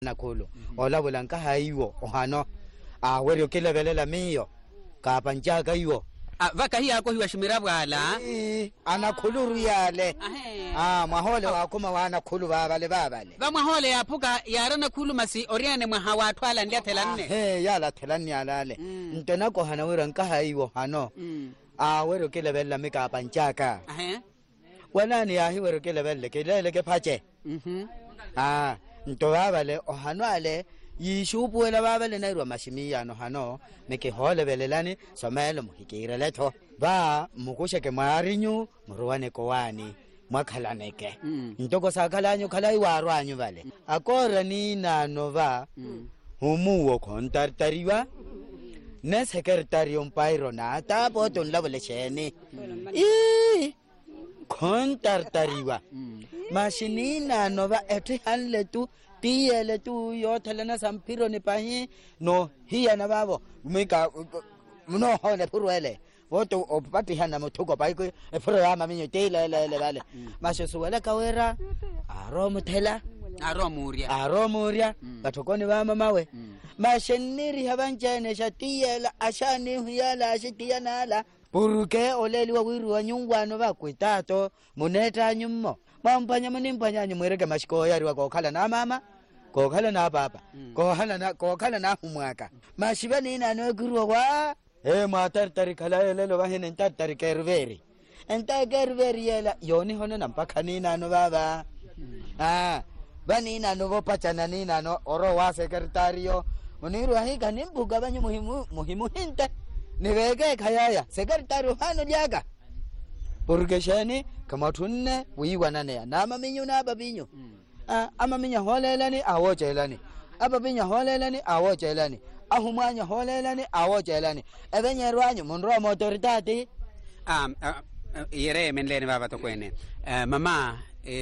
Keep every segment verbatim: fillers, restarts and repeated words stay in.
nakolo ola bolanka haiwo ohano a wero kelebelela miyo ka panjaga iwo vaka hi yako hiwa shimirabwala eh anakhuluru yale ah mahole wakoma wana khulu babale babale ba mahole yapuka yarana khulu masi oriane mwa hawatwala ndiathelanne he yala thelanne alale ntena ko hana wero nka haiwo hano a wero kelebela mika panjaga ahe wanani ya hi wero kelebele kelele ke phache mhm ah nto babale ohano ale yishupuela babale nairwa mashimiyano hano meke holebelelani somelo muhikire letho ba mukusheke marinyu muruwane kowani mwakhalaneke mm. ntoko sakhalanyo khalai warwanyu bale akora ni nano ba mm. humuwo kontartariwa ne secretary mpairo na tapo ton labele chene mm. i kontartariwa mm. mashini nano ba eti hanle tu tiyele tu yo thelena sampiro ni pahi no hiya na babo mika no hole purwele woto opati hana mothuko bai ko efro ya maminyo tele le le bale mashosuwela kawera aromuthela aromuria aromuria bathokoni ba mamawe masheniri habanjene shatiyela ashani huyala ashitiyanala puruke oleli wa wiru wa nyungwano bakwitato muneta nyummo mampanya manimpanya nyumwereke mashiko yari wa kokhala na mama kokhala na baba kokhala na kokhala na humwaka mashibani na no guru wa e matar tarikhala lelo bahene ntar tarikerveri enta gerveri yela yoni hono nampakhani na no baba ah bani na no bopachana ni na no oro wa secretario muniru ahi kanimbuga banyu muhimu muhimu hinte niveke khayaya secretario hano liaga porque shani kama tunne wiwanane ya nama minyu na babinyu ah ama minya holelani awojelani ababinya holelani awojelani ahumanya holelani awojelani ebenyerwanyu munro motoritati um yere menlene baba tokwene mama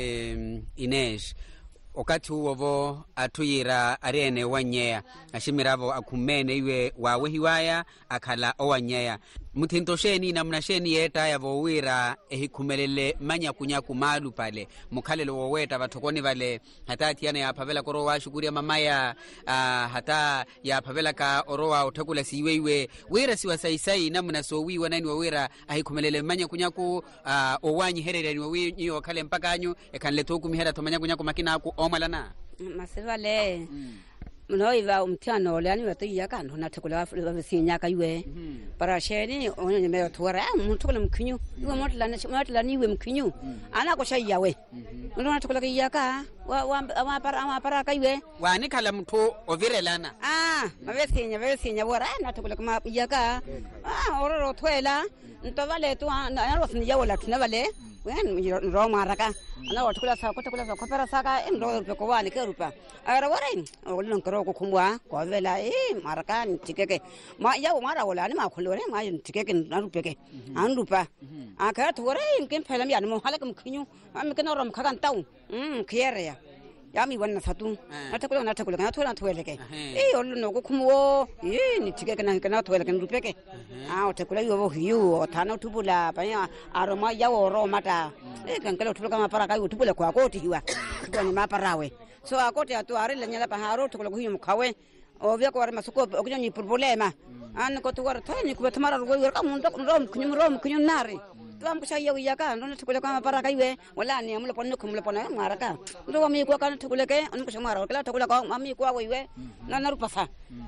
Ines wakati huo atuyira arene wanyea ashimirabo akumene iwe wawe hiwaya akala owanyea mutintosheni na mnasheni yeta yabo wira ehikumelele manya kunyaku malu pale mukhalelo woweta bathokoni bale hata tiana ya pavela koro wa shukuri mamaya uh, hata ya pavela ka orowa uthekula siwewe wira siwa saisai na mnasowi wanani wawira ehikumelele manya kunyaku uh, owanyi herere ni wawi nyo wakhale mpaka anyu ekanleto kumihera tomanya kunyaku makina ku omalana masivale mm. Mnoiva umtiano lani watu yakano na tukula sinya kaiwe para sheni onye me tuara mtukula mkinyu iwe motla na motla niwe mkinyu ana ko shayawe ndo na tukula yaka wa wa para wa para kaiwe wani kala mtu ovirelana ah mavesinya mavesinya wara na tukula kama yaka ah ororo twela ntavale tu na rosni yawola tunavale wen ro maraka ana watukula sa kutukula sa kopera saka ndo rupe ko wani ke rupa ara warai olon kro ko kumwa ko vela e maraka ntikeke ma yawo mara wala ni ma khulore ma ntikeke na rupeke an rupa aka to warai kin phelam ya mo halakam khinyu am kin rom khagan taw um khiere ya yami wanna satu atakula na atakula na thola thoeleke e olno ko kumwo e ntikeke na kana thoeleke rupeke ah atakula yo hiyo thana thubula pa ya aroma yawo ro mata e kankalo thubula kama para kai thubula kwa koti hiwa thubani maparawe so akoti atu arela nyala pa haro thubula hiyo mkhawe ovya ko masuko okunyi problema an ko tuwar thani ku thamara ro ka mun tok rom kunyum rom kunyum nari tuam kusha yawi yaka ndo thubula kama para kaiwe wala ni amule ponno kumule pona maraka ndo mi ko kan thubula ke an kusha mara kala thubula ko mami ko wiwe na naru pasa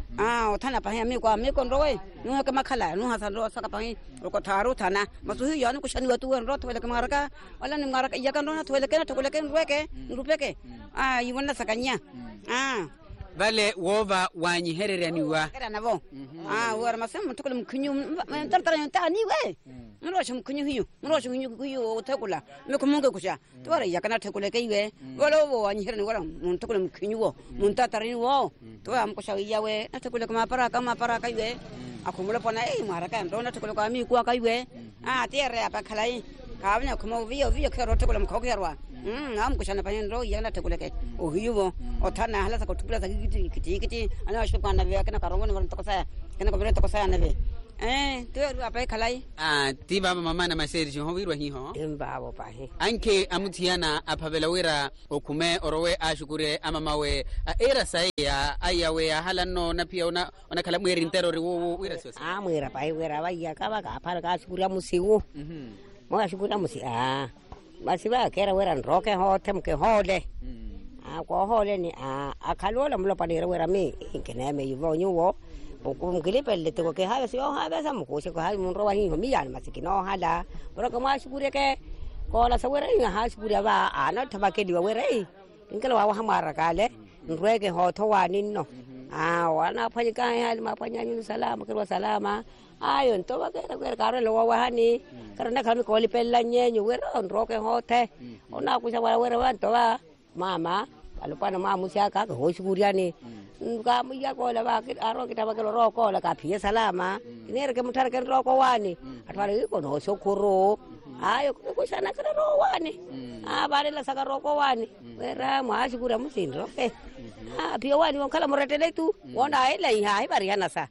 ah thana pa mi ko mi ko rowe nu ka makhala nu hasan ro saka pa ko tharu thana masu hi yan kusha ni watu ro thubula kama maraka wala ni maraka yaka ndo na thubula ke thubula ke ruweke rupeke ah yiwona sakanya ah vale wova wanyi hereraniwa era navo ah wara masem tukule mkunyu tartara ntani we mrocho mkunyu hiyo mrocho hiyo hiyo tekula mekumunge kusha twara yakana tekule kaiwe wala wo wanyi herani wala muntukule mkunyu wo muntatari wo to amkusha yawe natekule kama para kama para kaiwe akumula pona eh maraka ndo natekule kwa mi kwa kaiwe ah tiere apa khalai kabnya kuma vio vio kero tekule mkokerwa mm am kushana panyendo yana tekuleke ohiyo othana hala sa kutupula sa kiti kiti kiti ana shukana vya kana karongoni wan tokosa kana kobere tokosa na ve eh tu apa khalai ah ti ba mama na maseri ho wirwa hi ho imba bo pa he anke amutiana aphavela wira okume orowe ashukure amamawe era saya ayawe halano na pia ona ona kala mweri ntero ri wo wira sio ah mwera pa wira ba ya ka ba ka phara ka shukura musiwo mhm mo shukura musi ah basi ba kera wira nroke ho temke hole ah ko hole ni ah akalola mlo pa ni wira mi inkene me yuvo nyuwo mukilipele tiko ke hayo sio hayo sa mukuse ko hayo munro wa hingo miyana masikino hala pero kama shukure ke ko la sawera ina ha shukure ba ana tabake diwa wera i ngelo wa hamara kale nrweke ho thowa ninno ah wana phanyika hali mapanya ni salama kirwa salama ayo ntoba ke ke kare lo wa hani karena kami ko lipela nyenyu wera nroke hote ona kusa wera wera ntoba mama alupana mama musiaka ko shukure ni kamu ya ko la ba aro kita ba ke ro ko la ka phie salama inere ke muthara ke ro ko wani atwale ko no sokoro ayo ko sana ke ro wani ah bare la saka ro ko wani wera ma shukura musindro ke ah pia wani won kala moretele tu wona ai lai hai bari hana sa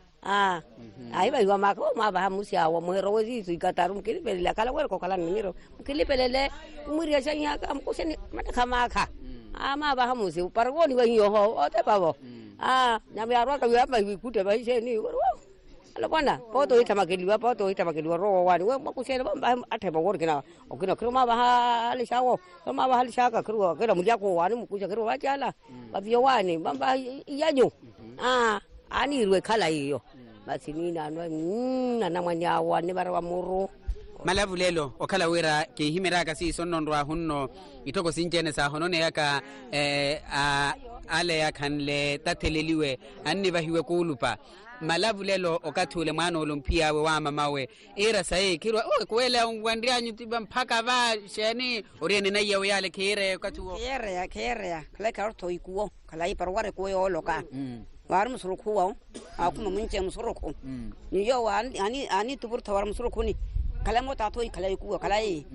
ah ai ba wa ma ko ma ba musia wa mo ro zi su katarum ke pele la kala wer ko kala miro ke pele le muri ya nya ka am ko seni mata kama ka ama ba hamusi parwoni wa yo ho o te babo ah nyame arwa ka ya ba ikute ba iseni wo ala bwana poto itamakeliwa poto itamakeliwa ro wani we makusela ba atheba wor kina okina kiruma ba hali shawo kiruma ba hali shaka kirwa kira muja ko wani mukusha kirwa jala ba vyo wani bamba yanyo ah ani irwe khala iyo basi nina na na mwanya wani bara wa muru malavulelo okhala wira ke himera ka si sonondwa hunno itoko sinjene sa honone yaka eh a ale yakhanle tatheleliwe anni bahiwe kulupa malavulelo okathule mwana olimpia we wa mamawe era sai kirwa o kwela ngwandianyu tiba mpaka ba sheni oriene na yewe yale kire okathuo kire ya kire ya kala ka to ikuo kala i parware ko yo loka war musuru kuwa akuma munche musuru ko ni yo ani ani tubur thawar musuru ko ni kala mo ta thoi kala ikuo kala i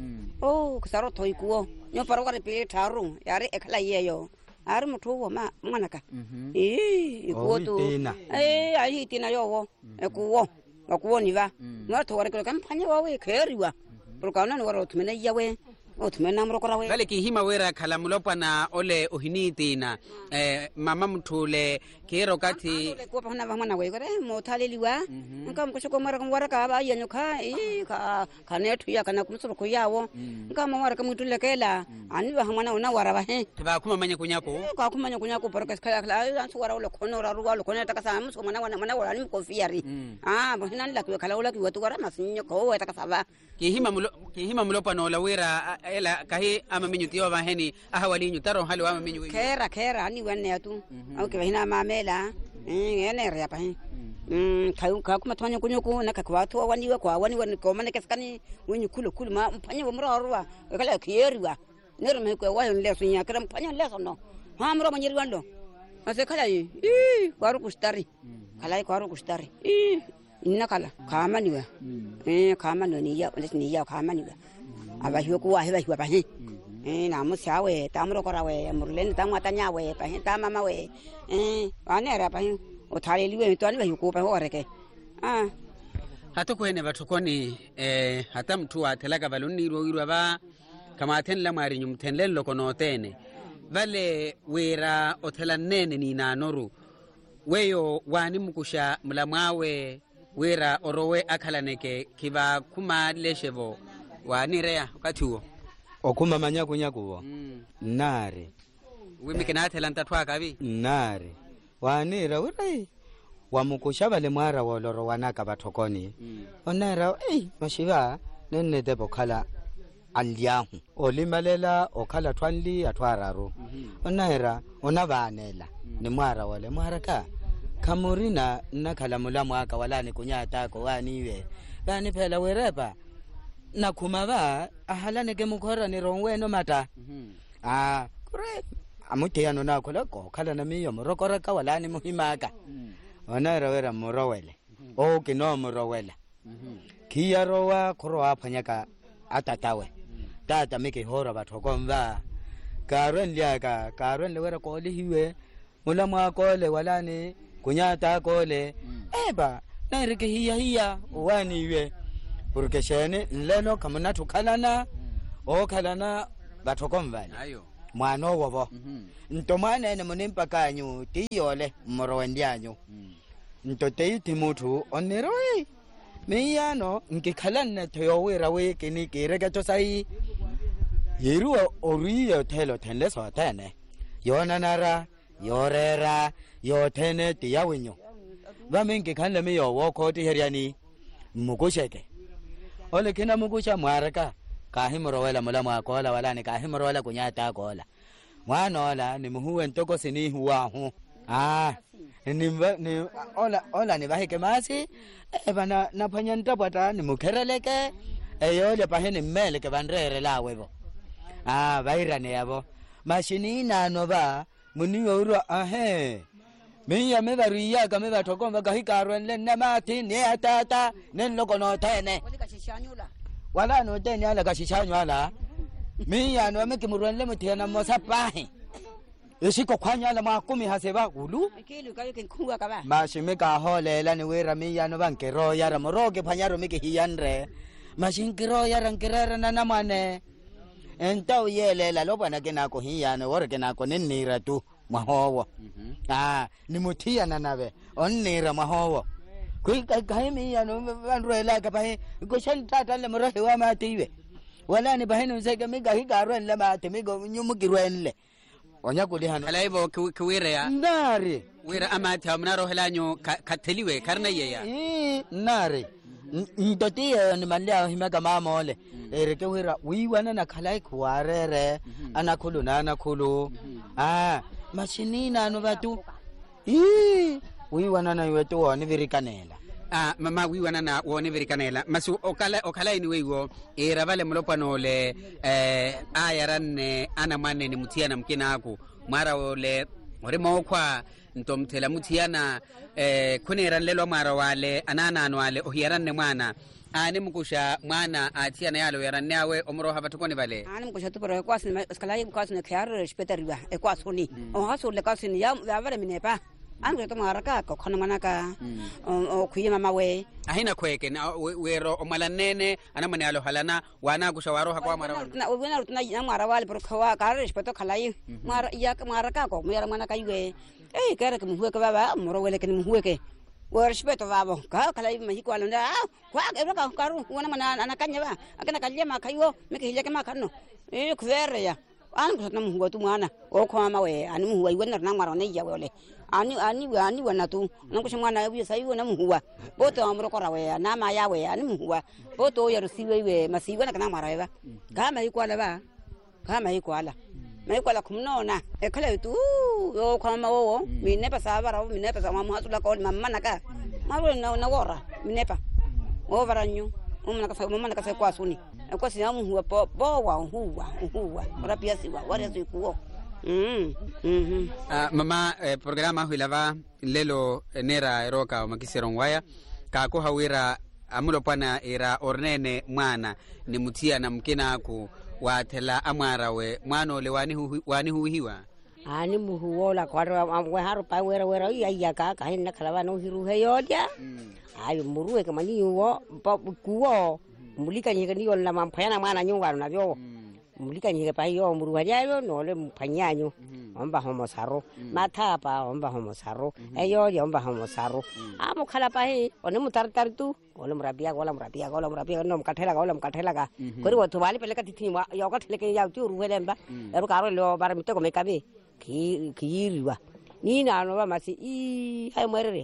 o ksaro thoi kuo nyo parware pe tharu yare ekala yeyo ar muthu ma manaka eh ikuo tu eh ai tina yo wo ekuo ekuo ni va no thawar ko kampanya wa we kheriwa por kana no waro tumene yawe o tumena mro kora we vale ki hima wera khala mulopa na ole ohiniti na eh mama mthule kero kati ko pa na mwana we kore mo thaleliwa ngam ko ko mara ko wara ka ba yanyo kha i ka khane thuya kana kumso ko yawo ngam mara ka mutule kela ani ba mwana una wara ba he ba kuma manya kunyako ka kuma manya kunyako por ka khala khala an su wara lo kono ra ruwa lo kono ta ka sa muso mwana mwana wara ni ko fiari ah ba hinan la ko khala ola ki watu wara masinyo ko ta ka sa ba ki hima mulo ki hima mulopa no la wera ela kahi ama minyu tiwa baheni ahawali nyu taro hali ama minyu kera kera ani wanne atu au ke hina mamela eh ene ria pa mm ka ka kuma twanyo kunyuku na ka kwa to wani we kwa wani wani ko mane keskani wenyu kulu kulu ma mpanya wo mro ruwa kala kiyeriwa nero me ko wayo le sunya kram mpanya le sono ha mro manyiri wando ase kala yi i kwaru kustari kala kwaru kustari i inna kala kama niwa eh kama no ni ya ni ya kama niwa aba hiyo kuwa hiba hiba pahe eh na musyawe tamro korawe murlen tamwatanya we pahe tamama we eh anera pahe othaleliwe to ani bahiyo pa horeke ah hato kwene bathukoni eh hata mtu athelaka baluni roirwa ba kama tenla mari nyum tenlen lokono tene vale wera othelanene ni nanoru weyo wani mukusha mulamwawe wera orowe akhalaneke kiba kuma leshevo wanirea okathuo okuma manyaku nyakuwo mm. nare wimike na athelanta twaka bi nare wanira urai wamukusha le mwara woloro wanaka bathokoni mm. onara eh mashiba nenne de bokhala alyahu olimalela okhala twanli atwararo mm -hmm. onara onabanela mm. ni mwara wale mwara ka kamurina nakhala mulamu aka walani kunyata ko waniwe bani phela wereba nakhuma ba ahalane ke mukhora ni rongwe no mata mhm ah kure amuteyano nakho lokho khala namiyo morokora ka walani muhimaka ona rawera morowele o ke no morowela mhm kiya rowa khoro aphanyaka atatawe tata meke hora bathokomba karwen liaka karwen lewera ko lihiwe mulamwa ko le walani kunyata ko le eba na rike hiya hiya wani we porque shene leno kamuna tukalana o kalana batokomvani ayo mwana wobo mhm ntomane ne munimpa kanyu tiyole morowendianyu mm. ntote timutu oniroi meyano ngikhalanna thoyowira we kini kireke to sai yeru oriyo thelo thenle so thene yona nara yorera yo thene tiyawinyo vamengi khanle me yo wo khoti heriani mukusheke ole kina mukusha mwaraka kahimorowela mulama akola wala ni kahimorowela kunyata akola mwana wala ni muhuwe ntoko sini huwa hu ah ni ni ola ola ni bahike masi e bana naphanya ntapata ni mukhereleke eyo le pahene mmele ke bandrere lawe bo ah bairane yabo mashini nano ba muniyo uro ahe miya me bariya ka me bathokomba ka hikarwen le namathi ne atata ne lokono thene wala no tene ala ka shishanywa la miya no me kimurwen le muthena mosapahi esiko khwanya la makumi haseba ulu ikilu ka yeke khunga ka ba mashime ka holela ni wera miya no bankero yara moroke phanyaro me ke hiyanre mashinkiro yara nkirara na namane enta uyelela lo bana ke nako hiyana wore ke nako ninira tu mahowo mhm ah ni muthia na nabe onnira mahowo kui ka kaimi ya no bandrela ka bai ko shan tata le moro wa ma tiwe wala ni bahinu se ka mi ga hi garwen le ma te mi go nyumu girwen le onya ko de hanu alaibo kuwira ya ndari wira amata mnaro helanyo kateliwe karna yeya eh nari ndoti ni mandia himaka mama ole ereke wira wiwana na khalai khwarere anakhulu na anakhulu ah machinina no batu eh wiwana na wetu woni virikanela ah mama wiwana na woni virikanela masu okala okala ini weiwo era vale mlopanole eh ayaranne ana manne ni mutiana mkina aku mara ole ore mokwa ntomthela mutiana eh kuneran lelo mara wale anana wale ohiyaranne mwana ani mukusha mwana atiana yalo yaranne awe omro habatukoni vale ani mukusha tu pero kwasni skalai kwasni khar respetariwa e kwasuni o haso le kwasni ya vale minepa angu to maraka ko khona manaka o kuyi mama we ahina kweke na wero omalanene ana mane alo halana wana kushawaro hakwa mara na wena rutna ya mara wale pero khawa kar respeto khalai mara ya maraka ko mera manaka yue eh kare kum huwe ka baba moro wele ken huwe ke wo respeto babo ka khalai mahi ko alanda kwa ke ka karu wana mana anakanya ba akana kaljema kayo meke hileke makano eh kwere ya an ko nam huwa tu mana o ko ma we an mu huwa wena na mara ne ya wele ani ani ani wana tu nan ko mwana ya sai wona mu huwa boto amro ko rawe na ma ya we an mu huwa boto ya rusiwe we masiwa na kana mara ba ka mai ko ala ba ka mai ko ala mai ko la kumnona e khala tu yo ko ma wo mine pa sa bara mine pa sa ma ha sula ko mamma na ka ma ro na na wora mine pa o varanyu umna ka fa mamma na ka fa kwa suni kwa si amu huwa po bo wa huwa huwa ora pia si wa ora si kuo mm mhm ah mama eh, programa huilava lelo nera eroka makisero ngwaya ka ko hawira amulo pana era ornene mwana ni mutia na mkina aku wathela amarawe mwana ole wani hu, wani huhiwa ani muhuola kwaro amwe haru pa wera wera ya ya ka ka hinna khalaba no hiru heyodia ayo muruwe kama ni wo kuwo mulika nyega ni olla mampayana mwana nyunga na byo mulika nyega pa yo muruwa yayo no le mpanyanyo omba homo saro mathapa omba homo saro eyo ya omba homo saro amo khala pa he one mutartar tu ole murabia gola murabia gola murabia no mkathela gola mkathela ka kori wotho bali pele ka tithima yo ka thele ke ya tu ruwelemba ero karo lo bara miteko mekabe ki kiriwa ni na no ba masi i hay mwerere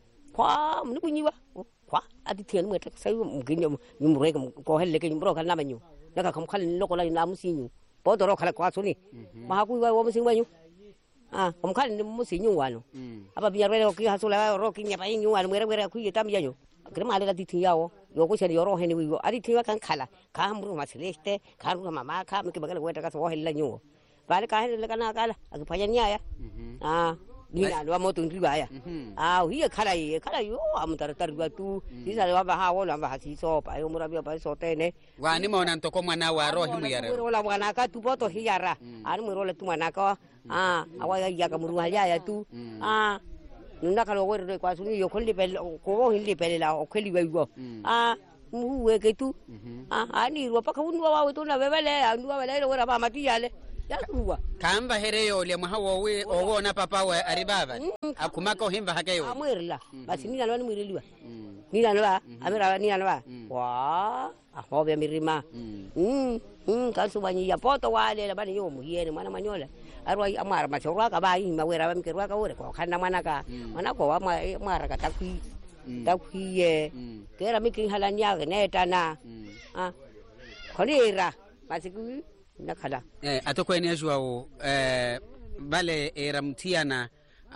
kwa mni kunyiwa kwa ati thien mwete sai mginyo nyumre ko helle ke nyumro kala namanyu naka kam khala loko la na musinyu bodoro khala kwa suni ma ku wa wo musinyu wanyu ah kam khala ni musinyu wanu aba biarwe ko hasula ro ki nyapa yin wanu mwere mwere ku yeta miyanyu krema ala titi yawo yo ko seri ro heni wi ati tiwa kan khala ka hamru maseleste ka ru mama ka mke bagala weta ka so helle nyu vale ka helle kana kala akupanya nyaya ah nina lo moto ndibaya ah hiya khala ye khala yo amutaratar tu sisa wa ba hawo la ba hasiso pa yo murabia pa so tene wani mona ntoko mwana wa rohi muyare ro la mwana ka tu poto hiyara ani muro la tu mwana ka ah awa ya ka muru haya ya tu ah nunakalo wero kwa suni yo kholi pel ko hindi pelela o kheli wewo ah muwe ke tu ah ani ro pa khunwa wa tu na bebele anduwa bele wera ba matiyale ya ruwa kamba hereyo le mhawo we owona papa we aribaba akumaka himba hakeyo amwirla basi nina lwani mwiriliwa nina lwa amira nina lwa wa ahobe mirima mm mm kasu banyi ya poto wale bani yo muhiene mwana manyola arwa amara machorwa ka bai mawera bamkerwa ka ore ko khana mwana ka mwana ko wa mara ka takwi takwi ye kera miki halanya neta na ah khonira basi ku nakhala eh atokweni ajwao eh bale eramtiana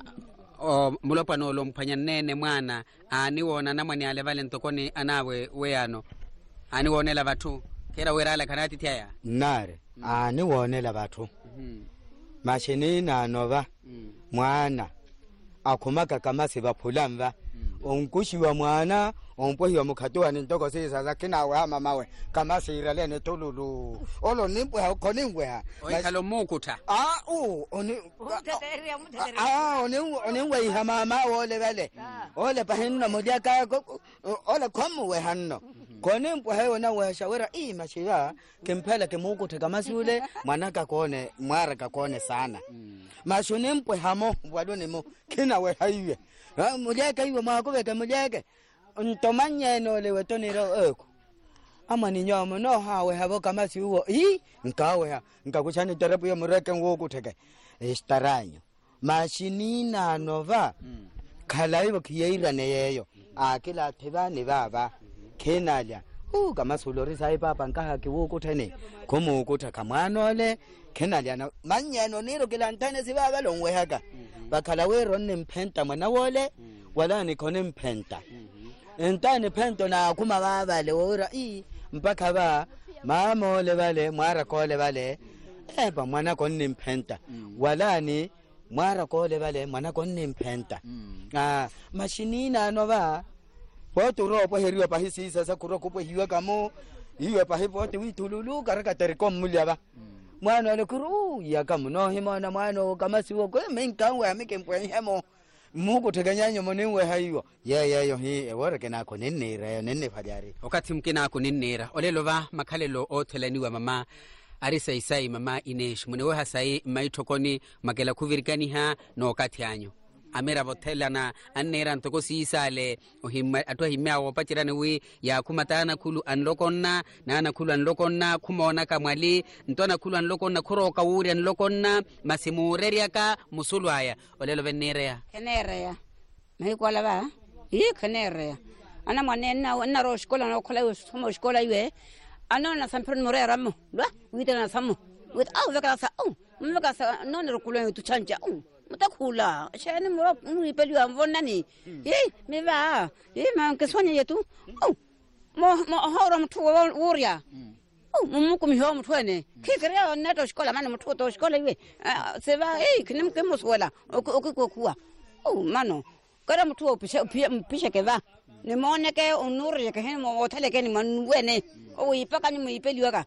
o mulopa no lo mphanya nene mwana ani wona namwani ale vale ntokoni anawe weano ani wonela bathu kera werala kanati tiaya nare ani wonela bathu mashini na nova mwana akhumaka kama sibaphulamba onkushiwa mwana ompohiwa mukhatwa ni ntoko sisa zakina wa mama we kama sirale ne tolulu olo nimpwe khoni ngwe ha oyikalo mukutha ah u oni ah oni oni ngwe ha mama ole bale ole pahinno mujaka ole khomu we hanno khoni mpwe hayo na we shawera i mashiwa kempela ke mukutha kama sule mwana ka kone mwara ka kone sana mashuni mpwe hamo wadone mo kina we hayiwe mujaka iwe makubeka mujaka ntomanye no lewe toniro eko amani nyomo no hawe habo kama siwo hi nkawe ha nkakuchani terapu ya mureke ngoku theke istaranyo mashinina nova khalaibo kiyeira neyeyo akila thebane baba kenalya u kama sulori sai papa nkaha kiwoku thene komo ukutha kamwanole kenalya na manyano niro kilantane sibaba longwe haka bakhala wero nempenta mwana wole wala ni khone mpenta entane pento na kuma baba le ora i mpaka ba mama le bale mwara ko le bale eh ba mwana ko ni mpenta wala ni mwara ko le bale mwana ko ni mpenta ah mashinina no ba boto ro po heriwa pa hisi sasa kuro ko po hiwa kamo hiwa pa hipo te witululu karaka terikom mulya ba mwana le kuru ya kamo no himana mwana kama siwo ko menkanwe amikempwe hemo muko teganyanyo monenwe hayiwa ye ye yo hi ewore kena ko nennera nenne phajari wakati mkina ko nennera olelo ba makhalelo othelaniwa mama arisa isai mama Inesh munewe hasai maithokoni magela kuvirikani ha no katyanyo amera bothelana annera ntoko sisale ohimma atwa himya opachirane wi ya kumatana khulu anlokonna nana khulu anlokonna khumona kamwali ntona khulu anlokonna khoroka uri anlokonna masimureriaka musulwaya olelo venerea kenerea maikwala ba yi kenerea ana mwanena na ro shkola no khola somo shkola iwe ana na sampron morera mo ba witana samu wit au veka sa au mveka sa no ne rokulo tu chanja au mutakula shani mo muipeli wa mvonani eh meva eh ma keswanya yetu oh mo mo hora mtu woria oh mumuko miho mtu ene kikrea neto shkola mano mtu to shkola iwe seva eh kinim kemuswala okukukua oh mano kara mtu opisha pisha keva ni mone ke unuri ke hen mo hotele ke ni manwene oh ipaka ni muipeli waka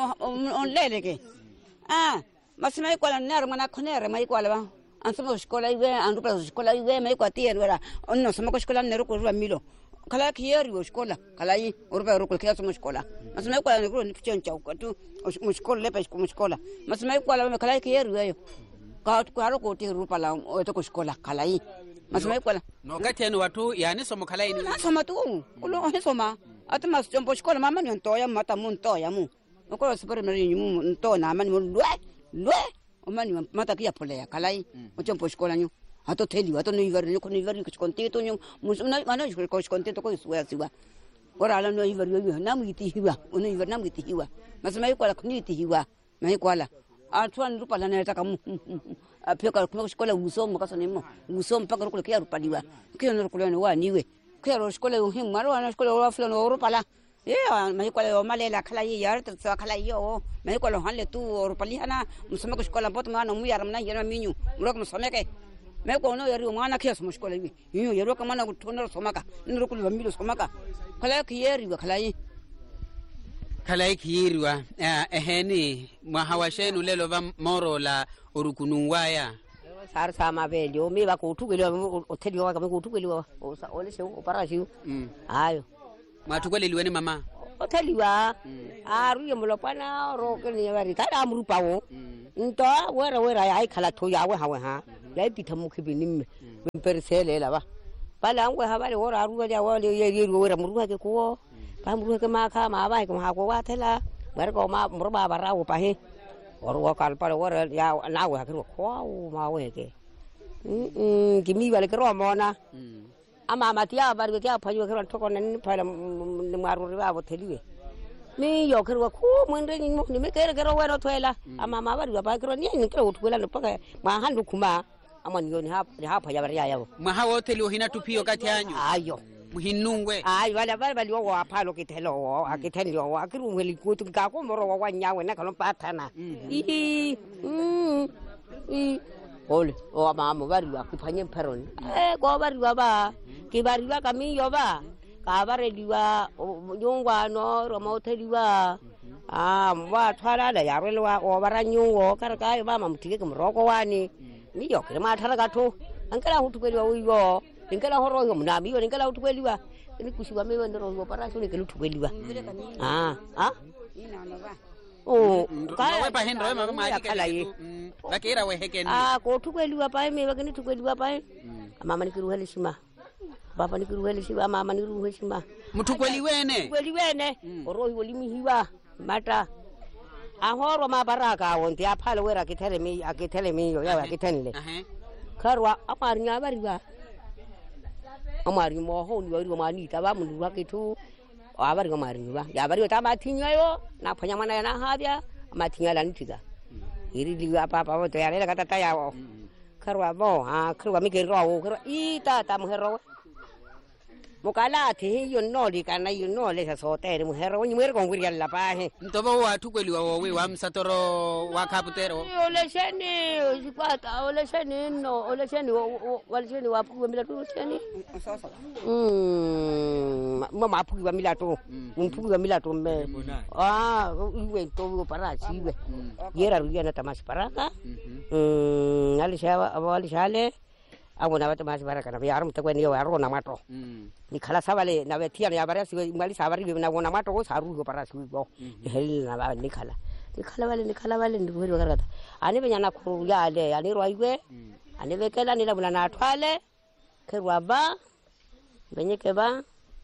onlele ke ah masimai kwa nero mana konere mai kwa ba ansamo shkola iwe andupa shkola iwe mai kwa tier wala onno samo shkola nero ko ruwa milo kala kiyeri wo shkola kala yi urba ro ko kiya samo shkola masimai kwa nero ni tuchencha ko tu shkola lepa ko shkola masimai kwa kala kiyeri weyo ka ko haro ko tier rupa la o to ko shkola kala yi masimai kwa no kateni watu yani somo kala ini soma tu ulo soma atama chombo shkola mama ni ntoya mata mu ntoya mu ko super mari mu ntona mani mu lwe lwe omani mata kia polea kalai ochompo shkola nyu ato teli ato no iver ko no iver ko contento nyu musuna mana ko contento ko suya siwa ora ala no iver yo na mwiti hiwa ono iver na mwiti hiwa masema yuko la kuniti hiwa mai kwala atwan rupa la na taka mu apeka ko shkola usomo kaso nemo usomo paka ko kia rupa diwa kio no ko no wa niwe kia ro shkola yo him maro ana shkola wa flo no rupa la yeah mai kwala yo malela kala yi yar to kala yo mai kwala hanle tu rupali hana musome ko shkola bot mana mu yaram na yena minyu murok musome ke mai ko no yari mana ke so shkola yi yu yaro ka mana tono somaka nro ko bamilo somaka kala ki yeri wa kala yi kala yi yiriwa eheni mwahawashenu lelo va moro la urukunungwaya sar sama belio me ba ko tukeli o tedi wa ka me ko tukeli o ole se o para siu ayo mwatukeli ni mama o tedi wa aru ye mulo pana ro ke ni bari ta amru pawo nto wera wera ai khala to ya we ha we ha ya pithamu khibini me persele la ba bala ngwe ha bale wora aru ya wa le ye ye wera muru ha ke ko pa muru ke ma kha ma ba ko ha ko wa thela ber ko ma muru ba bara wo pa he oro kal pa wora ya na we ha ke ko ma we ke mm kimi bale ke ro mo na ama matia bar ke pa yo ke ro to ko nen pa maru ba bo theliwe mi yo ke ro ko mo ndre ni mo ni me ke ke ro we ro thela ama ma ba ri ba ke ro ni ni ke ro thwela no pa ma handu kuma ama ni yo ni ha ni ha pa ya bar ya ya ma ha hotel hina tupio kati yanyu ayo muhinungwe ai wala bale bale wo apa lo ke thelo a ke thelo a ke ru ngeli ku tu ka ko mo ro wa nya we na ka lo pa thana i mm i ole o ama mo ba ri wa ku phanye pharon e ko ba ri wa ba ke ba ri wa ka mi yo ba ka ba re di wa nyungwa no ro mo theli wa a wa thwala la ya re wa o ba ra nyungo ka ka ba ma mutike ke mo ro ko wa ni mi yo ke ma thara ka tho ankala hu tu ke wa wi go ngala horo yo mna mi ngala hu tu ke liwa ni kusiwa me ndo ro para so ni ke lu tu ke liwa ah ah ina no ba o ka we pa hendo mama ma ke la yi ba ke ra we heke ni ah ko tu ke liwa pa me ba ke ni tu ke liwa pa mama ni ke ru heli sima baba ni ke ru heli sima mama ni ru heli sima mutu kweli wene kweli wene oro yo limi hiwa mata ahoro ma baraka wonti aphala wera ke tele mi ke tele mi yo ya ke tenle karwa amari nya bari ba amari mo ho ni wari ma ni ta ba mu wa ke tu abari amari ba ya bari ta ma tinya yo na phanya mana na ha bia ma tinya la ni tiga iri li apa apa to ya le kata ta ya o karwa bo ha karwa mi ke ro o karwa i ta ta mu hero mukala thi yo no li kana yo no le sa so te mu hero ni mer ko nguri la pa he ntoba wa tukweli wa we wa msatoro wa kaputero yo le sheni sipata ole sheni no ole sheni wa le sheni wa pu mila tu sheni mm mama pu wa mila tu un pu wa mila tu me ah iwe to para chiwe yera ruya na tamas para ka mm ali shawa ali shale agona bata mas bara kana yarum to kweni yo aro na mato ni khala sabale na betia ya bara si ngali sabari na gona mato ko saru ko para si go hel na ba ni khala ni khala bale ni khala bale ni hori wakata ani benya na ku ya le ani roiwe ani bekela ni la bulana twale ke rwaba benye ke ba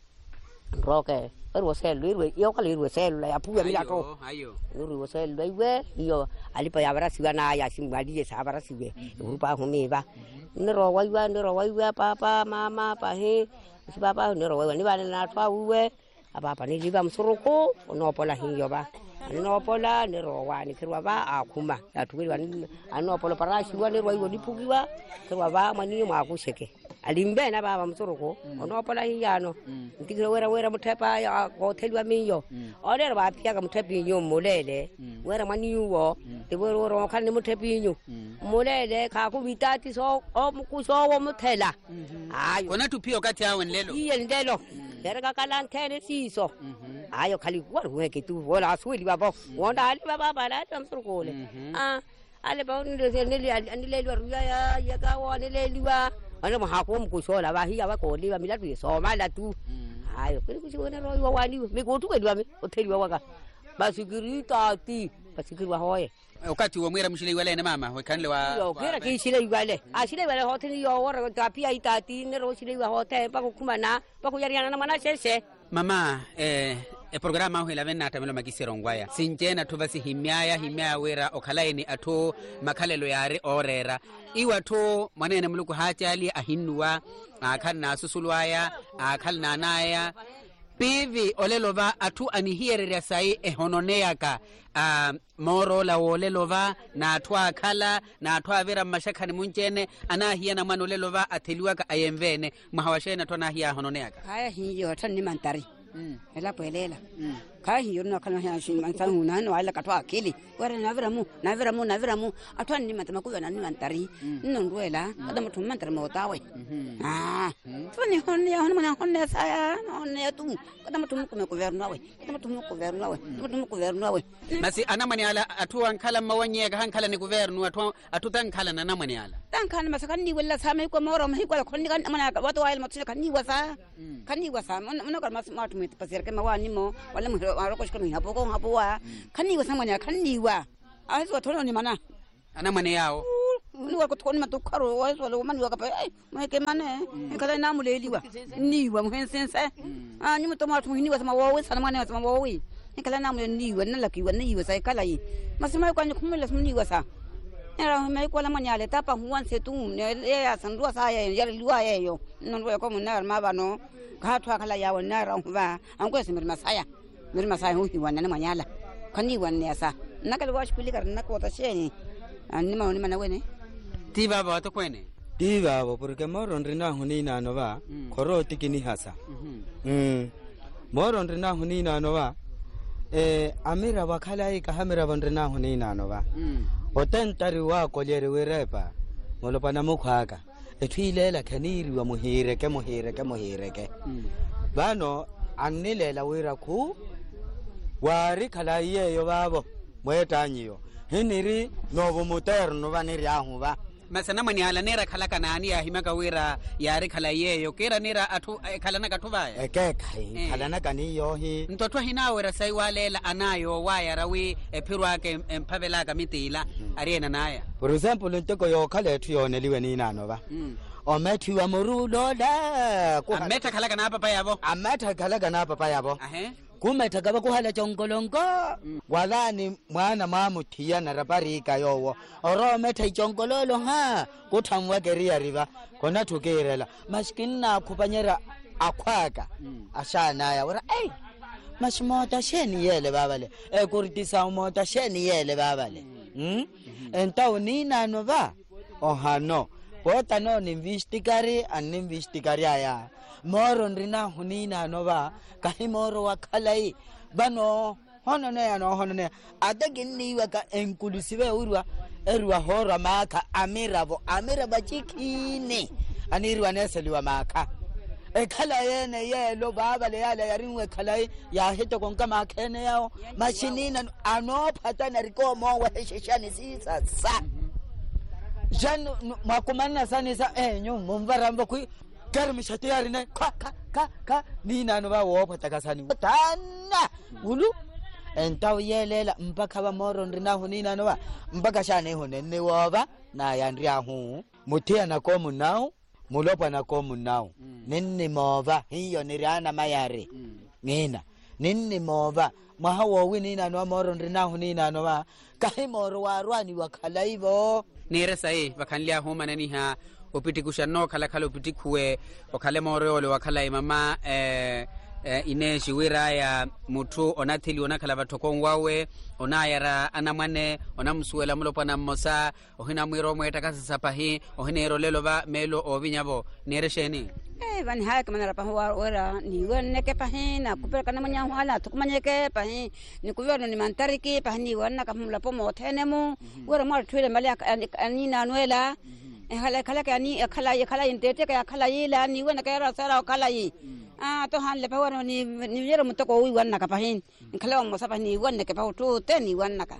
roke ero sel lwe yo kala lwe sel ya pu ya to ayo ero sel lwe yo ali pa ya bara si na ya si ngali sa bara si we rupa humi ba nero waiwa nero waiwa papa mama pa he si papa nero waiwa ni ba na twa uwe apa ni liba msuruko no pola hiyo ba no pola nero wa ni kirwa ba akuma ya tuwe ni ano pola parashi wa nero waiwa dipugiwa kirwa ba mani ma kusheke alimbe na baba msuruko no pola hiyano ntikiro wera wera mutepa ya hotelwa miyo ore ba pia ka mutepi nyo mulele wera mani yuwo te wero wero kan ni mutepi nyo mulele ka ku bitati so o mukuso wo mutela ayo kona tupio kati yawe nlelo iye ndelo era ka kalan tene siso ayo khali war huwe ke tu wala asuli baba wonda ali baba bala tamsuruko le ah ale ba ni le ni le ruya ya ya ka wa ni le liwa ana ma hako mu kushola ba hiya ba ko liwa milatu so mala tu ayo kuri kushona ro wa wani me ko tu kedwa me otheliwa waka basikirita ti basikirwa hoye wakati wa mwera mshile wale na mama wekanle wa yo kera ki shile wale a shile wale hotheli yo wora ta pia itati ne ro shile wa hote pa ko kumana pa ko yariana na mana sese mama eh e programa ho lavena tamelo makisero ngwaya sinjena thubasi himyaya himyaya wera okhalaini atho makhalelo yare orera iwa tho manene muluku hachali ahinnuwa akhalna susulwaya akhalna naya pivi olelova athu anihierera sai ehononeyaka uh, moro la olelova na athu akhala na athu avera mashakhani munjene anahia na mwana olelova atheliwaka ayemvene mwahawashena tho anahia hononeyaka haya hiyo tani mantari mm. ela pwelela mm. kahi yona kana ha shi man san huna no ala katwa akili wara na vira mu na vira mu na vira mu atwa ni matama ku na ni mantari no ndwela ada mutum mantar mo tawe ah tuni hon ya hon mana hon ya saya hon ya tu ada mutum ku me governo we ada mutum ku governo we mutum ku governo we masi anamani ala atuan kala mawanye ga hankala ni governo atu atutan kala na namani ala dan kan masakan ni wala sa mai ko moro mai ko kon kan mana wato wayal mutun kan ni wasa kan ni wasa mun ko mas matu mit pasir ke mawani mo wala mo aro ko shkon hapo ko hapo wa kan ni wasa manya kan ni wa a so to ni mana ana mane yao ni wa ko to ni matu karo wa so lo man wa ka pa ai mo ke mane ka na mu le li wa ni wa mo hen sense a ni mo to matu ni wa sama wa wa sana mane sama wa wa ni kala na mu ni wa na la ki wa ni wa sai kala yi mas mai ko ni kumela ni wa sa era mai ko la manya le tapa huan se tu ne ya san ro sa ya ya lua ya yo non ro ko mun na ma ba no ka thwa kala ya wa na ra ba an ko se mir masaya mir masaya hu hi wa na manya la kani wa ne sa na kala wash pili kar na ko ta she ni an ni ma ni mana we ne ti ba ba to kwene ti ba bo porque moron rina huni na no ba khoro tikini hasa mm moron rina huni na no ba eh amira ba khala ka hamira ban rina huni na no ba otentari wa kolyere werepa molopana mukhaka ethilela khaniri wa muhire ke muhire ke muhire ke bano annilela wira khu wari khala yeyo babo mwetanyiyo hiniri nobo muterno baniri ahu ba masana mani ala nera khala kanani ya himaka wira yari khala yeyo kera nera atu khala na katubaya eke kai khala na kaniyo hi ntotwa hinawe ra sai walela anayo waya rawi epirwa ke empavela ka mitila arena naya for example ntoko yo khala ethu yone liwe ni nano ba o methi wa murulo la ku ameta khala kana papa yabo ameta khala kana papa yabo ahe kumeta kaba kuhala chongolongo walani mwana mamuthiya na raparika yowo oro meta chongololo ha kuthamwa keria riva kona thukerela maskinna khupanyera akhwaka ashana ya ora ei mashmota sheni yele babale e kuritisa mota sheni yele babale hm entaw ni nano ba ohano bota no ni investigari an investigari aya moro ndrina hunina no ba kahi moro wakhalai bano hono ne ano hono ne adagini waka inclusive urwa erwa hora maka amiravo amiraba chikini anirwa neseliwa maka ekhala yene yelo baba le yale yarinwe khalai ya hito konka makene yao machinina ano phatana rikomo wa heshishani sisa sa jan makumana sanisa enyo mumvaramba ku garmi shatiyari ne ka ka ka ka nina no ba wo phataka sani tana ulu entaw yelela mpaka ba moro ndina hunina no ba mpaka shane hunene woba na yandria hu mutia na komu nao mulopa na komu nao ninni mova hiyo nirana mayare ngina ninni mova mahawo winina no moro ndina hunina no ba kahi moro warwani wakhalaivo nere sai bakanlia homa nani ha opiti kushano kala kala opiti kuwe okale moro ole wakhala mama eh ine shiwira ya mutu onathili onakhala bathoko wawe onayara anamane onamsuela mulopa na mosa ohina mwiro mweta kasapahi ohinero lelo ba melo obinyabo nere sheni eh van ha kamana pa ora ni wonne ke pahi na kupera kana manya hala tukumanye ke pahi ni kuwerno ni mantari ke pahi ni wonna kamula pomo thenemu ora mar thwele mali ani na nwela khala khala ke ani khala khala intete ke khala yila ni wonna ke ra sara khala yi ah to han le pa wona ni ni yero mutoko wi wonna ka pahi khala mo sa pahi wonna ke pa to te ni wonna ka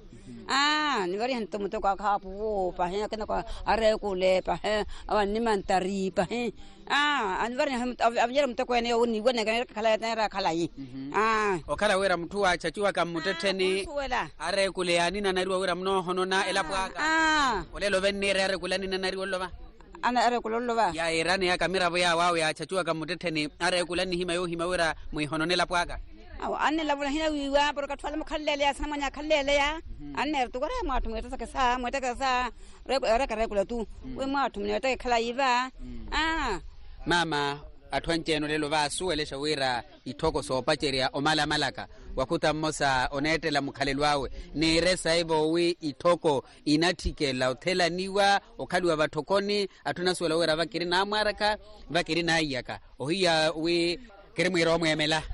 ah ni vari han to mutoko ka pu pahi ke na ko are ko le pahi awan ni mantari pahi ah an vari han yero mutoko ne ni wonna ke khala ra khala yi ah okala wera mtu wa chachiwa kam muteteni are ko le ani na nariwa wera mno hono na elapwa ah ole lo venere are ko lani na nariwa lo ba ana are kulolo ba ya irani ya kamera bo ya wawe ya chachua kamuteteni are kulani hima yo hima wera muihononela pwaga aw anne labula hina wiwa porka twala mkhallele ya sana manya khallele ya anne to gore matu mweta saka sa mweta ka sa re re kula tu we matu mweta khala yiva ah mama atwancheno lelo vasuele shawira itoko so pacheria omala malaka wakuta mosa onetela mukhalelwawe neresa ibo wi itoko inatikela uthela niwa okhaliwa bathokoni atuna swela wera bakiri na amaraka bakiri na iyaka ohiya wi kiri mwiro mwemela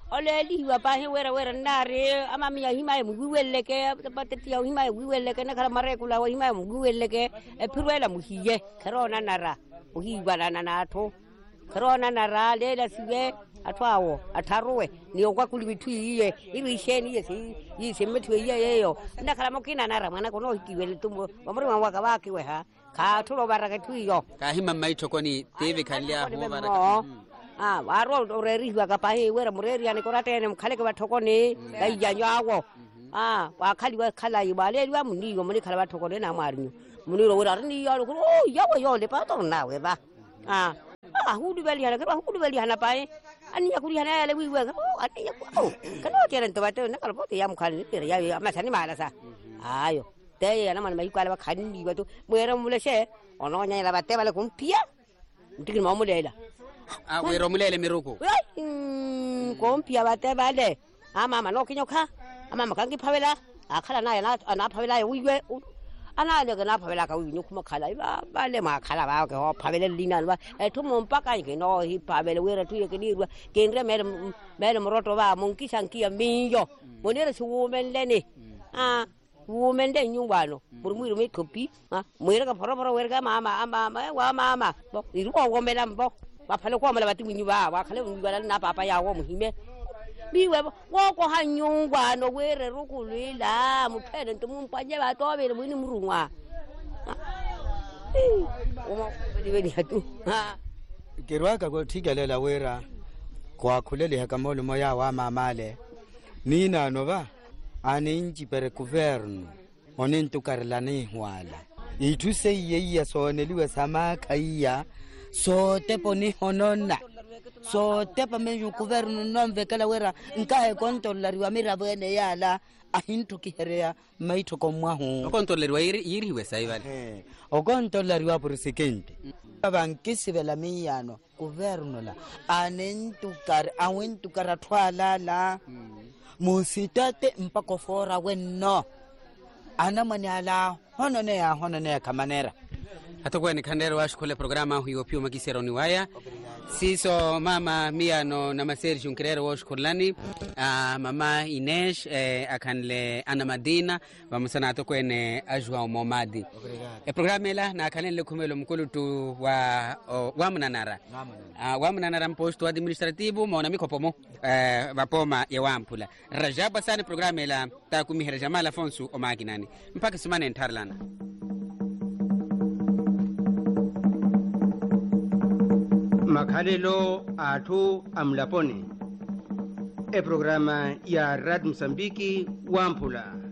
ole liwa pa he wera wera nare ama mi hima mu wiweleke pateti ya hima wiweleke na kala mare kula wa hima mu wiweleke e pirwela mu hiye karona nara mu hiwa na na to karona nara le la siwe atwawo ataruwe ni okwa kuli bitu iye iri sheni yesi yisi metu iye yo na kala mokina nara mwana kono hikiwele tumbo bamuri waka waki we ha ka tulo baraka tu yo ka hima mai chokoni teve kalia ho baraka ah waro oreri waka pa he wera mureri ani korate ne mkhale ka thokone dai janyawo ah wa khali wa khala yibale wa muni yo muni khala ba thokone na marinyo muni ro wera ni yo ko yawo yo le pa to na we ba ah ah hudu beli hana ka hudu beli hana pa ani ya kuri hana le wi we ani ya ko kana teren to bato na kalpo te ya mkhali ni ya ya ma sani mala sa ayo te ya na man mai kwala ba khani bato mwera mule she ono nya la bate bale kumpia mtikini mamulela ah we romulele miruku kumpia bate bale ama mama no kinyoka ama makangi phavela akhala naye na ana phavela uyiwe ana le na phavela ka uyi kuma khala ba bale ma khala ba ke ho phavela lina ba e thumo mpaka ke no hi phavela wera tu ye ke dirwa ke ndre mere mere moroto ba munki sankia minyo monere suwomenlene ah women de nyungwano burumuri me topi ha mwera ka phoro phoro werga mama mama wa mama bo iru ko gomela mbo ba phale ko mala bati nyuba wa khale nyuba na papa yawo muhime biwe wo ko ha nyungwano were rukulila muphele ntumpanye ba tobele mwini murungwa uma bedi bedi hatu ha kirwaka ko thigelela wera kwa khulele ha kamolo moya wa mama le nina no ba aninji pere governo onintu karlani hwala itu se yeya soneliwe sama kaiya so tepo ni honona so tepo menju governo nomve kala wera nkae kontrolari wa mira bene yala ahintu kiherea maito komwahu kontrolari wa yiri yiri we saivale eh o kontrolari wa presidente abankisi bela miyano governo la anintu kar awentu karatwala la musitate mpako fora wenno ana maniala hono ne ya hono ne kamanera hatakuwa ni kandero wa shule programa huyo pio makisero ni waya siso mama miano na maseri junkerero wa shukrani uh, mama Ines eh, akanle ana Madina bamusana hatakuwa ni ajwa Momadi e programa ila na akanle kumelo mkulu tu wa oh, wa mnanara uh, wa mnanara mposto administrativu maona mikopomo uh, vapoma ya wampula rajaba sana programa ila takumihera Jamal Afonso omaginani mpaka sumane ntarlana Makhalelo athu amlapone e programa ya Rad Msambiki Wampula.